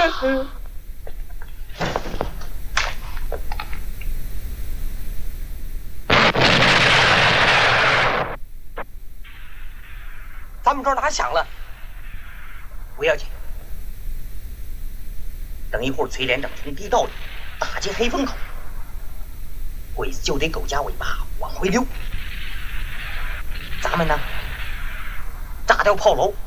咱们这儿打响了，不要紧。等一会儿崔连长从地道里打进黑风口，鬼子就得狗夹尾巴往回溜。咱们呢，炸掉炮楼，